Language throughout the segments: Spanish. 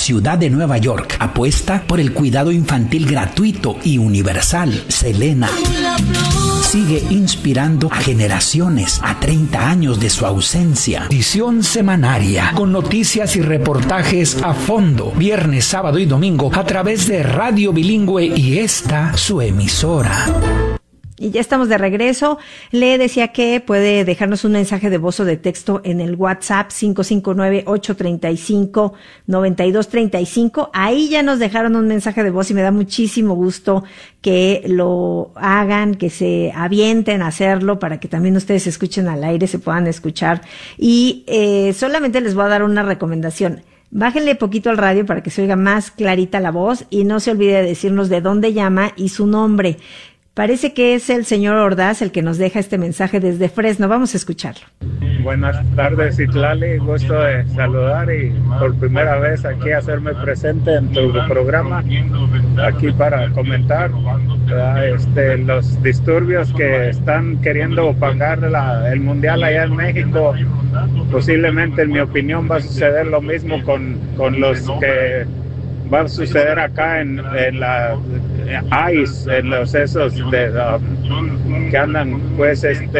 ciudad de Nueva York apuesta por el cuidado infantil gratuito y universal. Selena sigue inspirando a generaciones a 30 años de su ausencia. Edición semanaria con noticias y reportajes a fondo, viernes, sábado y domingo a través de Radio Bilingüe y esta su emisora. Y ya estamos de regreso. Le decía que puede dejarnos un mensaje de voz o de texto en el WhatsApp 559-835-9235. Ahí ya nos dejaron un mensaje de voz y me da muchísimo gusto que lo hagan, que se avienten a hacerlo para que también ustedes escuchen al aire, se puedan escuchar. Y solamente les voy a dar una recomendación. Bájenle poquito al radio para que se oiga más clarita la voz y no se olvide de decirnos de dónde llama y su nombre. Parece que es el señor Ordaz el que nos deja este mensaje desde Fresno. Vamos a escucharlo. Buenas tardes, Citlali. Gusto de saludar y por primera vez aquí hacerme presente en tu programa. Aquí para comentar los disturbios que están queriendo pagar el Mundial allá en México. Posiblemente, en mi opinión, va a suceder lo mismo con los que va a suceder acá en la ICE, en los esos que andan pues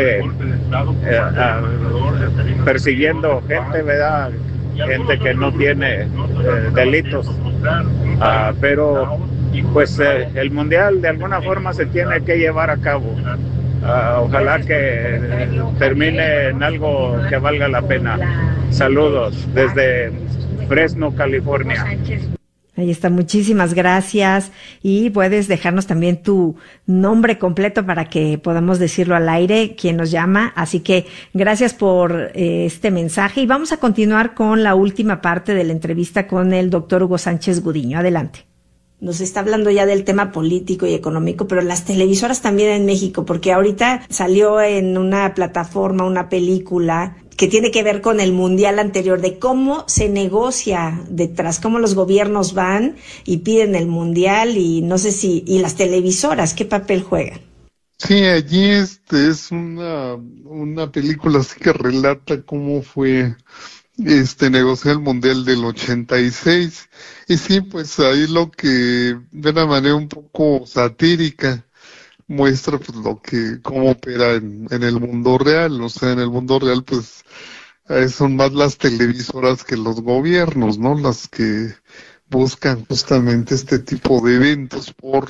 persiguiendo gente, ¿verdad? Gente que no tiene delitos, pero pues el mundial de alguna forma se tiene que llevar a cabo. Ojalá que termine en algo que valga la pena. Saludos desde Fresno, California. Ahí está, muchísimas gracias. Y puedes dejarnos también tu nombre completo para que podamos decirlo al aire, quién nos llama. Así que gracias por este mensaje. Y vamos a continuar con la última parte de la entrevista con el doctor Hugo Sánchez Gudiño. Adelante. Nos está hablando ya del tema político y económico, pero las televisoras también en México, porque ahorita salió en una plataforma una película que tiene que ver con el mundial anterior, de cómo se negocia detrás, cómo los gobiernos van y piden el mundial, y no sé si, y las televisoras, ¿qué papel juegan? Sí, allí es una película así que relata cómo fue negociar el mundial del 86, y sí, pues ahí lo que de una manera un poco satírica muestra pues cómo opera en el mundo real. O sea, en el mundo real pues son más las televisoras que los gobiernos, ¿no? Las que buscan justamente este tipo de eventos por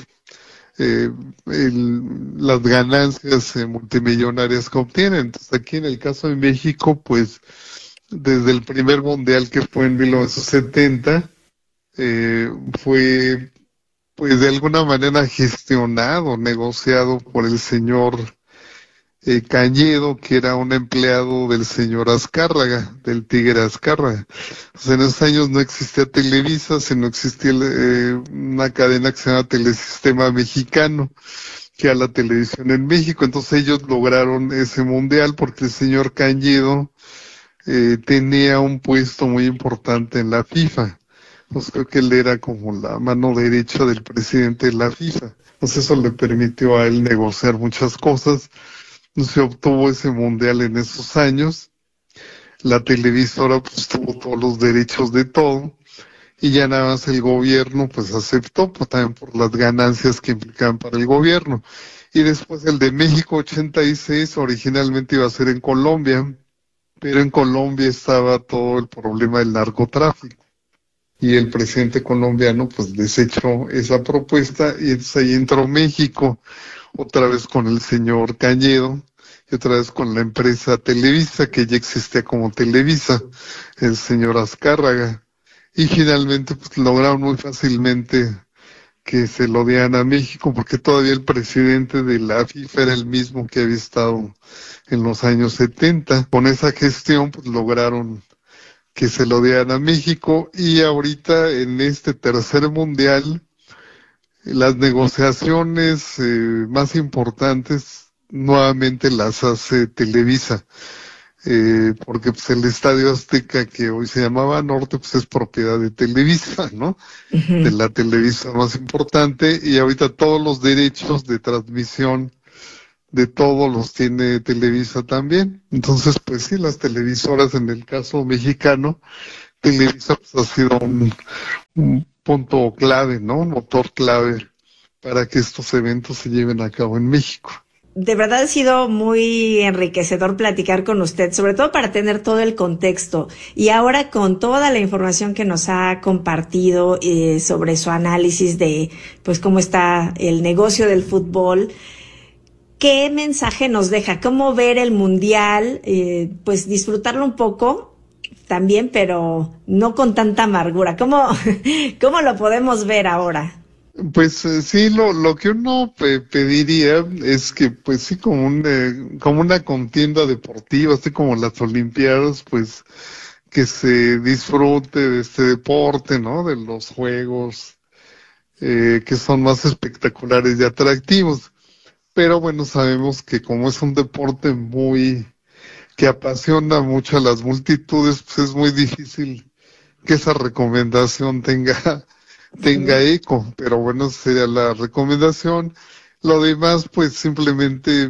las ganancias multimillonarias que obtienen. Entonces aquí en el caso de México, pues desde el primer mundial, que fue en 1970, fue pues de alguna manera gestionado, negociado por el señor Cañedo, que era un empleado del señor Azcárraga, del Tigre Azcárraga. O sea, en esos años no existía Televisa, sino existía una cadena que se llama Telesistema Mexicano, que era la televisión en México. Entonces ellos lograron ese mundial porque el señor Cañedo tenía un puesto muy importante en la FIFA. Pues creo que él era como la mano derecha del presidente de la FIFA. Entonces eso le permitió a él negociar muchas cosas. Se obtuvo ese mundial en esos años. La televisora pues tuvo todos los derechos de todo, y ya nada más el gobierno pues aceptó, pues también por las ganancias que implicaban para el gobierno. Y después el de México 86 originalmente iba a ser en Colombia, pero en Colombia estaba todo el problema del narcotráfico. Y el presidente colombiano pues desechó esa propuesta, y entonces ahí entró México, otra vez con el señor Cañedo, y otra vez con la empresa Televisa, que ya existía como Televisa, el señor Azcárraga. Y finalmente pues lograron muy fácilmente que se lo dieran a México, porque todavía el presidente de la FIFA era el mismo que había estado en los años 70. Con esa gestión pues lograron que se lo dieran a México, y ahorita en este tercer mundial las negociaciones más importantes nuevamente las hace Televisa, porque pues el Estadio Azteca, que hoy se llamaba Norte, pues es propiedad de Televisa, ¿no? Uh-huh. De la Televisa más importante, y ahorita todos los derechos de transmisión de todos los tiene Televisa también. Entonces, pues sí, las televisoras en el caso mexicano Televisa pues, ha sido un punto clave, ¿no? Un motor clave para que estos eventos se lleven a cabo en México. De verdad ha sido muy enriquecedor platicar con usted, sobre todo para tener todo el contexto. Y ahora con toda la información que nos ha compartido sobre su análisis de pues cómo está el negocio del fútbol, ¿qué mensaje nos deja? ¿Cómo ver el Mundial? Pues disfrutarlo un poco también, pero no con tanta amargura. ¿Cómo lo podemos ver ahora? Pues sí, lo que uno pediría es que, pues sí, como una contienda deportiva, así como las Olimpiadas, pues que se disfrute de este deporte, ¿no? De los juegos que son más espectaculares y atractivos. Pero bueno, sabemos que como es un deporte que apasiona mucho a las multitudes, pues es muy difícil que esa recomendación tenga eco, pero bueno, sería la recomendación. Lo demás, pues simplemente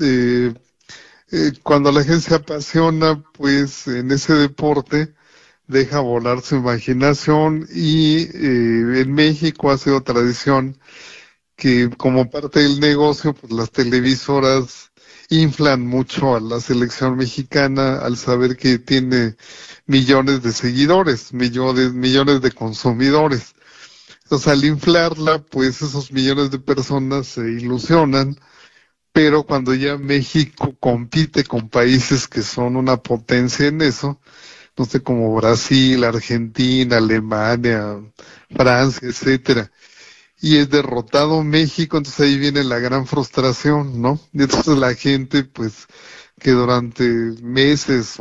cuando la gente se apasiona, pues en ese deporte, deja volar su imaginación y en México ha sido tradición que como parte del negocio, pues las televisoras inflan mucho a la selección mexicana al saber que tiene millones de seguidores, millones de consumidores. Entonces, al inflarla, pues esos millones de personas se ilusionan, pero cuando ya México compite con países que son una potencia en eso, no sé, como Brasil, Argentina, Alemania, Francia, etcétera, y es derrotado México, entonces ahí viene la gran frustración, ¿no? Y entonces la gente, pues, que durante meses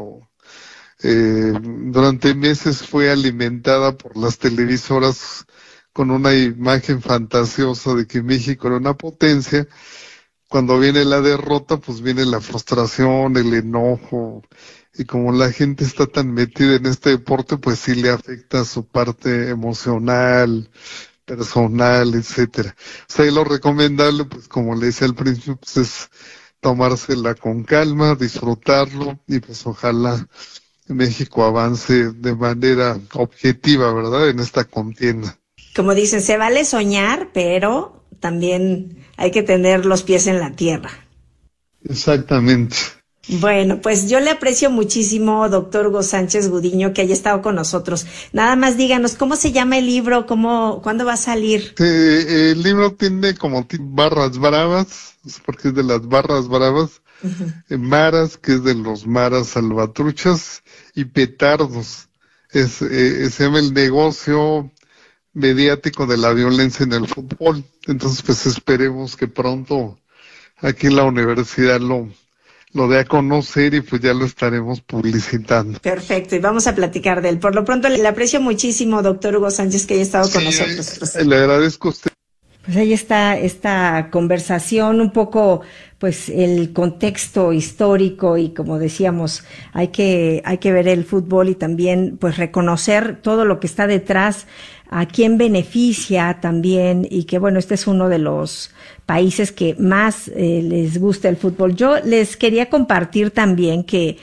fue alimentada por las televisoras con una imagen fantasiosa de que México era una potencia, cuando viene la derrota, pues viene la frustración, el enojo, y como la gente está tan metida en este deporte, pues sí le afecta su parte emocional, personal, etcétera. O sea, y lo recomendable, pues como le decía al principio, pues es tomársela con calma, disfrutarlo, y pues ojalá México avance de manera objetiva, ¿verdad?, en esta contienda. Como dicen, se vale soñar, pero también hay que tener los pies en la tierra. Exactamente. Bueno, pues yo le aprecio muchísimo, doctor Hugo Sánchez Gudiño, que haya estado con nosotros. Nada más díganos, ¿cómo se llama el libro? ¿Cuándo va a salir? El libro tiene como barras bravas, porque es de las barras bravas, maras, que es de los maras salvatruchas, y petardos. Se llama El negocio mediático de la violencia en el fútbol. Entonces, pues esperemos que pronto aquí en la universidad lo dé a conocer y pues ya lo estaremos publicitando. Perfecto, y vamos a platicar de él. Por lo pronto le aprecio muchísimo, doctor Hugo Sánchez, que haya estado con nosotros. Le agradezco a usted. Pues ahí está esta conversación, un poco pues el contexto histórico y como decíamos, hay que ver el fútbol y también pues reconocer todo lo que está detrás, a quién beneficia también, y que bueno, este es uno de los países que más les gusta el fútbol. Yo les quería compartir también que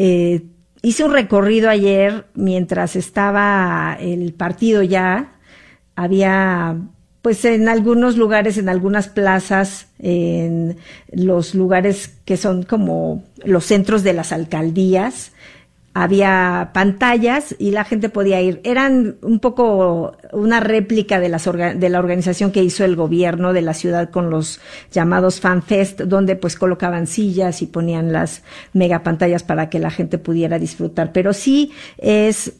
hice un recorrido ayer mientras estaba el partido ya, había pues en algunos lugares, en algunas plazas, en los lugares que son como los centros de las alcaldías, había pantallas y la gente podía ir. Eran un poco una réplica de la organización que hizo el gobierno de la ciudad con los llamados FanFest, donde pues colocaban sillas y ponían las megapantallas para que la gente pudiera disfrutar. Pero sí es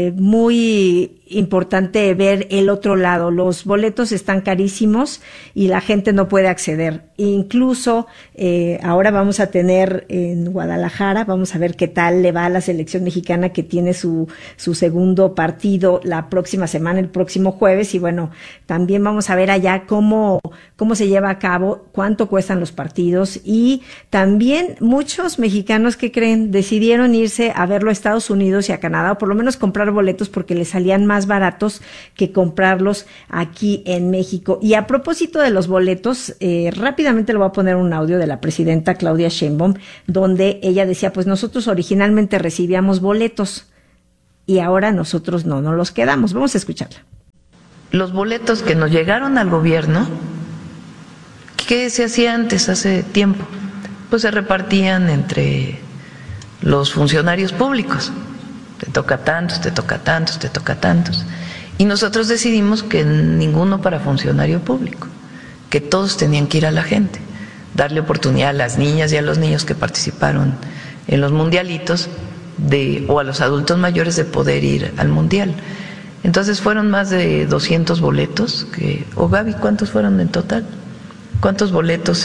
muy importante ver el otro lado. Los boletos están carísimos y la gente no puede acceder. Incluso ahora vamos a tener en Guadalajara, vamos a ver qué tal le va a la selección mexicana, que tiene su segundo partido la próxima semana, el próximo jueves, y bueno, también vamos a ver allá cómo se lleva a cabo, cuánto cuestan los partidos, y también muchos mexicanos que creen decidieron irse a verlo a Estados Unidos y a Canadá, o por lo menos comprar boletos porque les salían más baratos que comprarlos aquí en México. Y a propósito de los boletos, rápidamente le voy a poner un audio de la presidenta Claudia Sheinbaum, donde ella decía, pues nosotros originalmente recibíamos boletos y ahora nosotros no nos los quedamos. Vamos a escucharla. Los boletos que nos llegaron al gobierno, ¿qué se hacía antes, hace tiempo? Pues se repartían entre los funcionarios públicos. Te toca tantos, te toca tantos, te toca tantos. Y nosotros decidimos que ninguno para funcionario público, que todos tenían que ir a la gente, darle oportunidad a las niñas y a los niños que participaron en los mundialitos o a los adultos mayores de poder ir al mundial. Entonces fueron más de 200 boletos. Gaby, ¿cuántos fueron en total? ¿Cuántos boletos?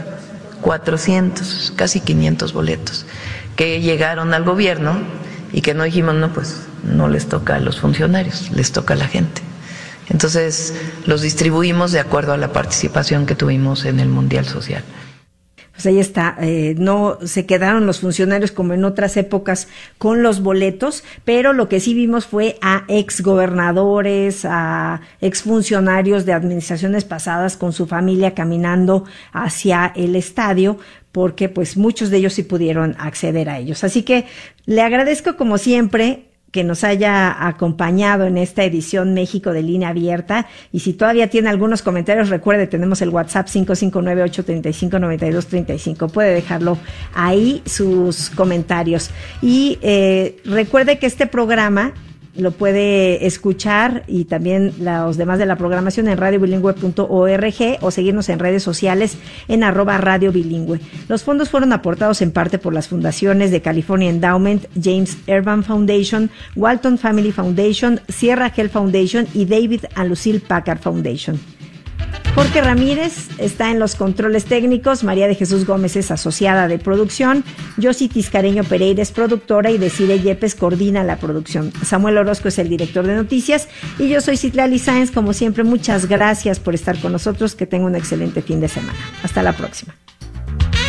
400, casi 500 boletos que llegaron al gobierno y que no dijimos, no, pues no les toca a los funcionarios, les toca a la gente. Entonces los distribuimos de acuerdo a la participación que tuvimos en el Mundial Social. Pues ahí está, no se quedaron los funcionarios como en otras épocas con los boletos, pero lo que sí vimos fue a exgobernadores, a exfuncionarios de administraciones pasadas con su familia caminando hacia el estadio, porque pues muchos de ellos sí pudieron acceder a ellos. Así que le agradezco como siempre que nos haya acompañado en esta edición México de Línea Abierta, y si todavía tiene algunos comentarios, recuerde, tenemos el WhatsApp 559-835-9235, puede dejarlo ahí sus comentarios, y recuerde que este programa lo puede escuchar y también los demás de la programación en radiobilingüe.org o seguirnos en redes sociales en @radiobilingüe. Los fondos fueron aportados en parte por las fundaciones de California Endowment, James Urban Foundation, Walton Family Foundation, Sierra Health Foundation y David and Lucille Packard Foundation. Jorge Ramírez está en los controles técnicos, María de Jesús Gómez es asociada de producción, Yossi Tiscareño Pereira es productora y Desiree Yepes coordina la producción. Samuel Orozco es el director de noticias y yo soy Citlali Sáenz. Como siempre, muchas gracias por estar con nosotros, que tenga un excelente fin de semana. Hasta la próxima.